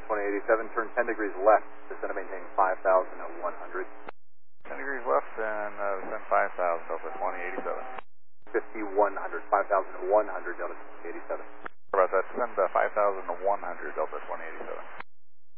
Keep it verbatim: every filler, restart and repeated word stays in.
twenty eighty-seven, turn ten degrees left, descend and maintain five thousand one hundred. ten degrees left and uh, descend five thousand, Delta twenty eighty-seven. fifty-one hundred, five thousand one hundred, Delta twenty eighty-seven. About that, descend uh, five thousand one hundred, Delta twenty eighty-seven.